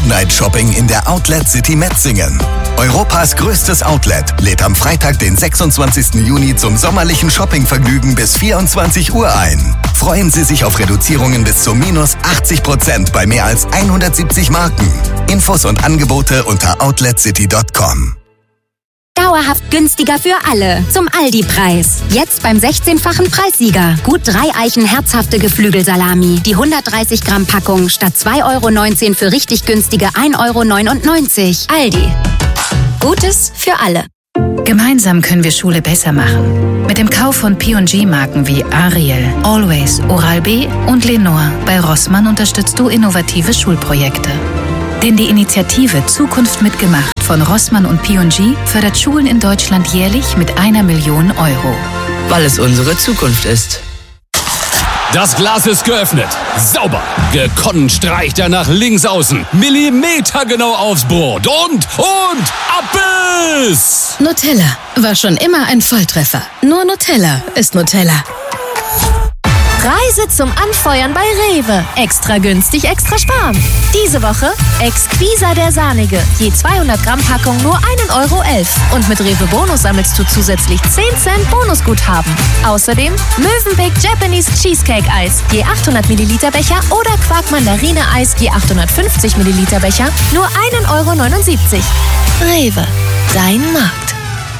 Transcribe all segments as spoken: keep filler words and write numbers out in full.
Late-Night-Shopping in der Outlet City Metzingen. Europas größtes Outlet lädt am Freitag, den sechsundzwanzigsten Juni zum sommerlichen Shoppingvergnügen bis vierundzwanzig Uhr ein. Freuen Sie sich auf Reduzierungen bis zu minus achtzig Prozent bei mehr als hundertsiebzig Marken. Infos und Angebote unter outlet city punkt com. Dauerhaft günstiger für alle. Zum Aldi-Preis. Jetzt beim sechzehnfachen Preissieger. Gut drei Eichen herzhafte Geflügelsalami. Die hundertdreißig Gramm Packung statt zwei Euro neunzehn für richtig günstige ein Euro neunundneunzig. Aldi. Gutes für alle. Gemeinsam können wir Schule besser machen. Mit dem Kauf von P und G-Marken wie Ariel, Always, Oral-B und Lenore bei Rossmann unterstützt du innovative Schulprojekte. Denn die Initiative Zukunft mitgemacht von Rossmann und P und G fördert Schulen in Deutschland jährlich mit einer Million Euro. Weil es unsere Zukunft ist. Das Glas ist geöffnet. Sauber. Gekonnt streicht er nach links außen. Millimetergenau aufs Brot. Und, und, Abbiss! Nutella war schon immer ein Volltreffer. Nur Nutella ist Nutella. Reise zum Anfeuern bei Rewe. Extra günstig, extra sparen. Diese Woche Exquisa der Sahnige. Je zweihundert Gramm Packung nur ein Euro elf. Und mit Rewe Bonus sammelst du zusätzlich zehn Cent Bonusguthaben. Außerdem Mövenpick Japanese Cheesecake Eis. Je achthundert Milliliter Becher oder Quark Mandarine Eis. Je achthundertfünfzig Milliliter Becher. Nur ein Euro neunundsiebzig. Rewe. Dein Markt.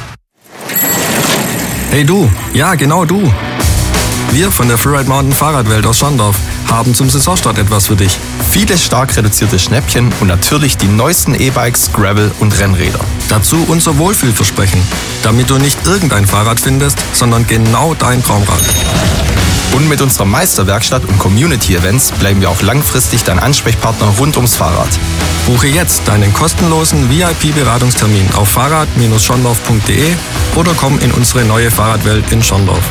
Hey du. Ja, genau du. Wir von der Freeride Mountain Fahrradwelt aus Schorndorf haben zum Saisonstart etwas für dich. Viele stark reduzierte Schnäppchen und natürlich die neuesten E-Bikes, Gravel und Rennräder. Dazu unser Wohlfühlversprechen, damit du nicht irgendein Fahrrad findest, sondern genau dein Traumrad. Und mit unserer Meisterwerkstatt und Community-Events bleiben wir auch langfristig dein Ansprechpartner rund ums Fahrrad. Buche jetzt deinen kostenlosen V I P-Beratungstermin auf fahrrad Bindestrich schorndorf punkt de oder komm in unsere neue Fahrradwelt in Schorndorf.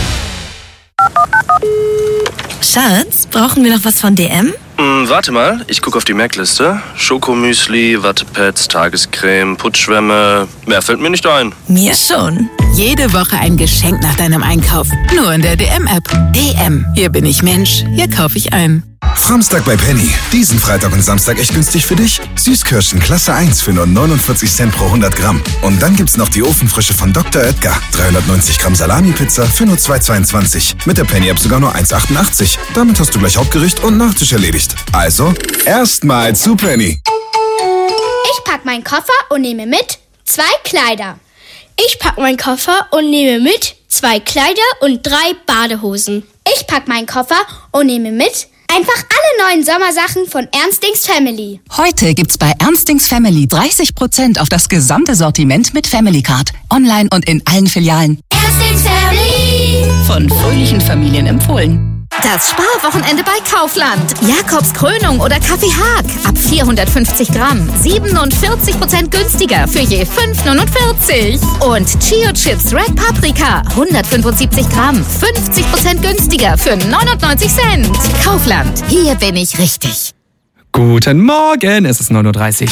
Schatz, brauchen wir noch was von D M? Hm, warte mal, ich gucke auf die Merkliste. Schokomüsli, Wattepads, Tagescreme, Putzschwämme. Mehr fällt mir nicht ein. Mir schon. Jede Woche ein Geschenk nach deinem Einkauf. Nur in der D M-App. D M. Hier bin ich Mensch. Hier kaufe ich ein. Samstag bei Penny. Diesen Freitag und Samstag echt günstig für dich. Süßkirschen Klasse eins für nur neunundvierzig Cent pro hundert Gramm. Und dann gibt's noch die Ofenfrische von Doktor Oetker. dreihundertneunzig Gramm Salami-Pizza für nur zwei Euro zweiundzwanzig. Mit der Penny-App sogar nur eins Euro achtundachtzig. Damit hast du gleich Hauptgericht und Nachtisch erledigt. Also, erstmal zu Penny. Ich pack meinen Koffer und nehme mit zwei Kleider. Ich pack meinen Koffer und nehme mit zwei Kleider und drei Badehosen. Ich pack meinen Koffer und nehme mit einfach alle neuen Sommersachen von Ernstings Family. Heute gibt's bei Ernstings Family dreißig Prozent auf das gesamte Sortiment mit Family Card. Online und in allen Filialen. Ernstings Family. Von fröhlichen Familien empfohlen. Das Sparwochenende bei Kaufland. Jakobs Krönung oder Kaffee Haag. Ab vierhundertfünfzig Gramm. siebenundvierzig Prozent günstiger für je fünf Euro neunundvierzig. Und Chio Chips Red Paprika. hundertfünfundsiebzig Gramm. fünfzig Prozent günstiger für neunundneunzig Cent. Kaufland. Hier bin ich richtig. Guten Morgen. Es ist neun Uhr dreißig.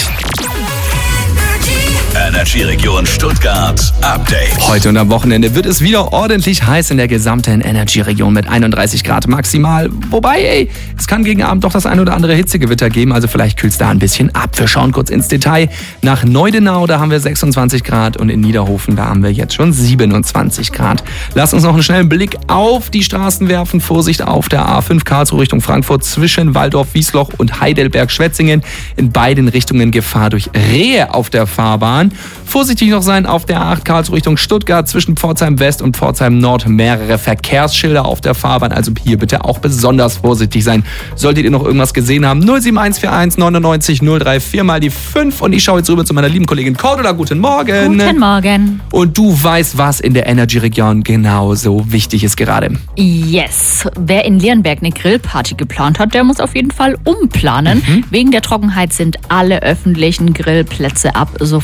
Energy-Region Stuttgart Update. Heute und am Wochenende wird es wieder ordentlich heiß in der gesamten Energy-Region mit einunddreißig Grad maximal. Wobei, ey, es kann gegen Abend doch das ein oder andere Hitzegewitter geben, also vielleicht kühlt es da ein bisschen ab. Wir schauen kurz ins Detail. Nach Neudenau, da haben wir sechsundzwanzig Grad und in Niederhofen, da haben wir jetzt schon siebenundzwanzig Grad. Lass uns noch einen schnellen Blick auf die Straßen werfen. Vorsicht auf der A fünf Karlsruhe Richtung Frankfurt zwischen Waldorf, Wiesloch und Heidelberg-Schwetzingen. In beiden Richtungen Gefahr durch Rehe auf der Fahrbahn. Vorsichtig noch sein auf der A acht Karlsruhe Richtung Stuttgart zwischen Pforzheim West und Pforzheim Nord. Mehrere Verkehrsschilder auf der Fahrbahn, also hier bitte auch besonders vorsichtig sein. Solltet ihr noch irgendwas gesehen haben, null sieben eins vier eins neunundneunzig null drei vier mal die fünf. Und ich schaue jetzt rüber zu meiner lieben Kollegin Cordula. Guten Morgen. Guten Morgen. Und du weißt, was in der Energy-Region genauso wichtig ist gerade. Yes. Wer in Lierenberg eine Grillparty geplant hat, der muss auf jeden Fall umplanen. Mhm. Wegen der Trockenheit sind alle öffentlichen Grillplätze ab sofort geschlossen.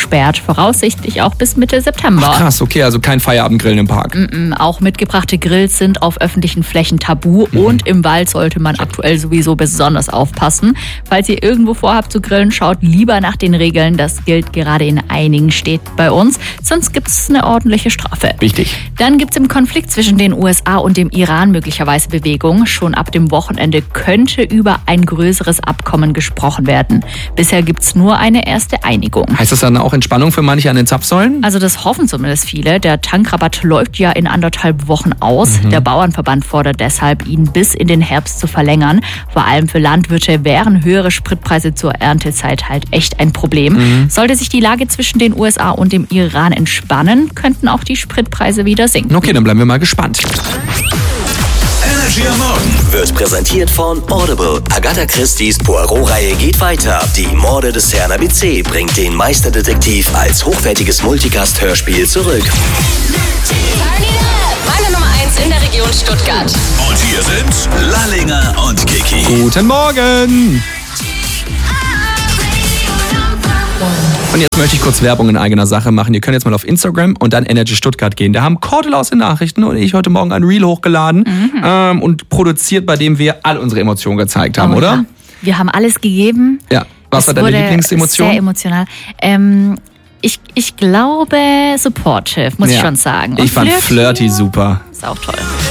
gesperrt, voraussichtlich auch bis Mitte September. Ach, krass, okay, also kein Feierabendgrillen im Park. Mm-mm, auch mitgebrachte Grills sind auf öffentlichen Flächen tabu mhm. und im Wald sollte man aktuell sowieso besonders aufpassen. Falls ihr irgendwo vorhabt zu grillen, schaut lieber nach den Regeln. Das gilt gerade in einigen Städten bei uns, sonst gibt es eine ordentliche Strafe. Wichtig. Dann gibt es im Konflikt zwischen den U S A und dem Iran möglicherweise Bewegung. Schon ab dem Wochenende könnte über ein größeres Abkommen gesprochen werden. Bisher gibt es nur eine erste Einigung. Heißt das dann auch Entspannung für manche an den Zapfsäulen? Also das hoffen zumindest viele. Der Tankrabatt läuft ja in anderthalb Wochen aus. Mhm. Der Bauernverband fordert deshalb, ihn bis in den Herbst zu verlängern. Vor allem für Landwirte wären höhere Spritpreise zur Erntezeit halt echt ein Problem. Mhm. Sollte sich die Lage zwischen den U S A und dem Iran entspannen, könnten auch die Spritpreise wieder sinken. Okay, dann bleiben wir mal gespannt. Energy am Morgen wird präsentiert von Audible. Agatha Christie's Poirot-Reihe geht weiter. Die Morde des Herrn A B C bringt den Meisterdetektiv als hochwertiges Multicast-Hörspiel zurück. Meine Nummer eins in der Region Stuttgart. Und hier sind Lallinger und Kiki. Guten Morgen! Und jetzt möchte ich kurz Werbung in eigener Sache machen. Ihr könnt jetzt mal auf Instagram und dann Energy Stuttgart gehen. Da haben Cordel aus den Nachrichten und ich heute Morgen ein Reel hochgeladen mhm. ähm, und produziert, bei dem wir all unsere Emotionen gezeigt haben, oh, oder? Ja. Wir haben alles gegeben. Ja. Was es war deine Lieblingsemotion? Sehr emotional. Ähm, ich, ich glaube supportive, muss ja. ich schon sagen. Und ich fand Flirty, Flirty super. Ist auch toll.